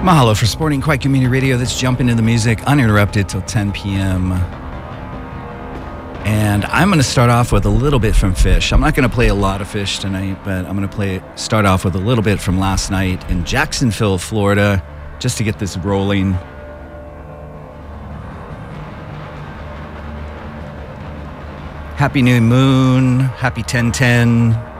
Mahalo for supporting Quiet Community Radio. Let's jump into the music uninterrupted till 10 p.m. And I'm going to start off with a little bit from Fish. I'm not going to play a lot of Fish tonight, but I'm going to start off with a little bit from last night in Jacksonville, Florida, just to get this rolling. Happy New Moon, happy 10/10.